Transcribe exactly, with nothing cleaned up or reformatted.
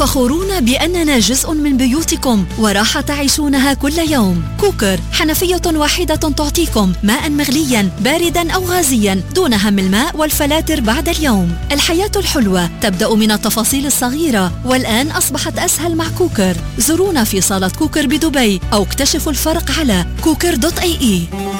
فخورون بأننا جزء من بيوتكم وراحة تعيشونها كل يوم. كوكر، حنفية واحدة تعطيكم ماء مغليا باردا أو غازيا دون هم الماء والفلاتر بعد اليوم. الحياة الحلوة تبدأ من التفاصيل الصغيرة، والآن أصبحت أسهل مع كوكر. زورونا في صالة كوكر بدبي أو اكتشفوا الفرق على كوكر دوت اي اي.